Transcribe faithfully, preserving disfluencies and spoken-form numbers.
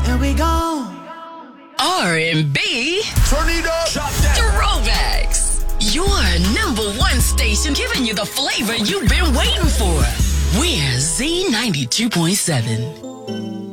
Here we go. R and B. Turn it up. Throwbacks. Your number one station giving you the flavor you've been waiting for. We're Z ninety-two point seven.